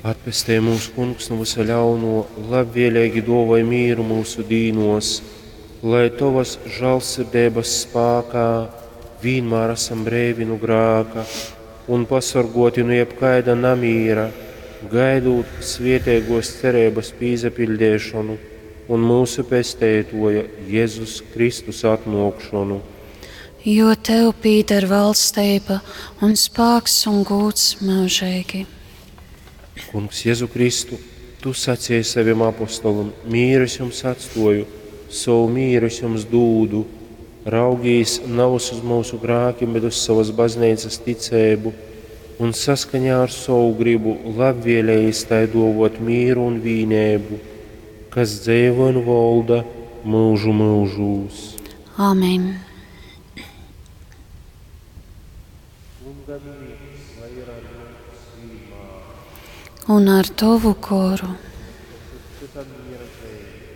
Atpestē mūsu kungs no visa ļauno, labvēlīgi dāvāj mīru mūsu dīnos, lai tavas žēlsirdības spēkā vienmēr esam brīvi no grēka un pasargoti no jebkaida namīra, gaidot svētīgos cerības piepildīšanu un mūsu Pestītāja Jēzus Kristus atnākšanu. Jo tev pieder valstība un spēks un gods mūžīgi. Kungs Jēzu Kristu, tu sacīji saviem apostolam: mīrus jums atstāju, savu mīrus jums dūdu, raugīs nav uz mūsu grēkiem, bet uz savas baznīcas ticību, un saskaņā ar savu gribu labvēlējis tai dāvāt mīru un vienību, kas dzīvo un valda mūžu mūžos. Āmen. Un ar tavu koru